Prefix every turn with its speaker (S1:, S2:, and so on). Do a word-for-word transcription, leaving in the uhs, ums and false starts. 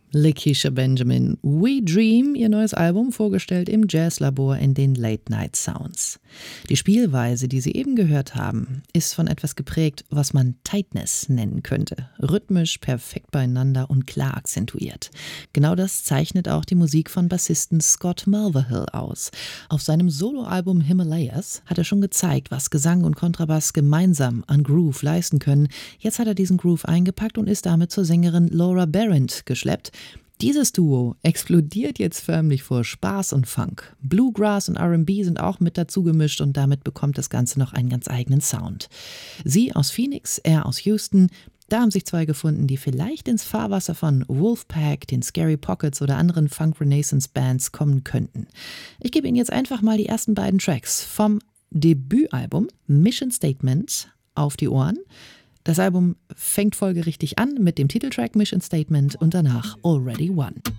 S1: Lakeisha Benjamin, We Dream, ihr neues Album, vorgestellt im Jazzlabor in den Late Night Sounds. Die Spielweise, die Sie eben gehört haben, ist von etwas geprägt, was man Tightness nennen könnte. Rhythmisch, perfekt beieinander und klar akzentuiert. Genau das zeichnet auch die Musik von Bassisten Scott Mulvihill aus. Auf seinem Soloalbum Himalayas hat er schon gezeigt, was Gesang und Kontrabass gemeinsam an Groove leisten können. Jetzt hat er diesen Groove eingepackt und ist damit zur Sängerin Laura Berendt geschleppt. Dieses Duo explodiert jetzt förmlich vor Spaß und Funk. Bluegrass und R and B sind auch mit dazu gemischt und damit bekommt das Ganze noch einen ganz eigenen Sound. Sie aus Phoenix, er aus Houston. Da haben sich zwei gefunden, die vielleicht ins Fahrwasser von Wolfpack, den Scary Pockets oder anderen Funk-Renaissance-Bands kommen könnten. Ich gebe Ihnen jetzt einfach mal die ersten beiden Tracks vom Debütalbum Mission Statement auf die Ohren. Das Album fängt folgerichtig an mit dem Titeltrack Mission Statement und danach Already Won.